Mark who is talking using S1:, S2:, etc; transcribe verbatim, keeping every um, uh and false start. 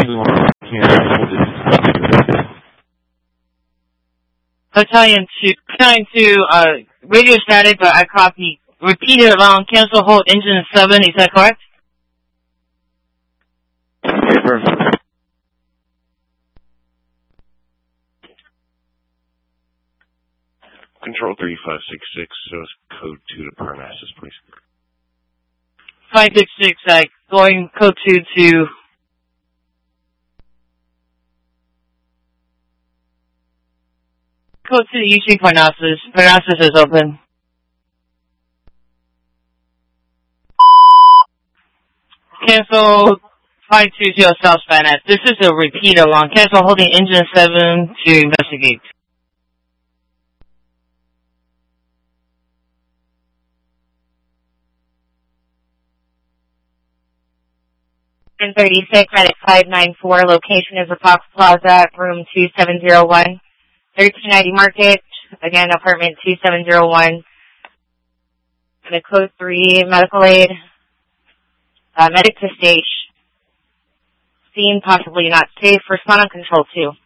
S1: Battalion two, Battalion two, uh, radio static, but I copy. Repeat it along, cancel, hold, engine seven, is that correct?
S2: Okay, perfect.
S3: Control three five six six, so it's code two to Parnassus, please.
S1: five six six, uh, going code two to... Code two to U C Parnassus. Parnassus is open. Cancel five two zero South Span. This is a repeat along. Cancel holding engine seven to investigate.
S4: ten thirty-six, Medic five nine four, location is the Fox Plaza, room two seven zero one, thirteen ninety Market, again, apartment two seven zero one, and a code three, medical aid, uh, medic to stage, scene possibly not safe, respond on control two.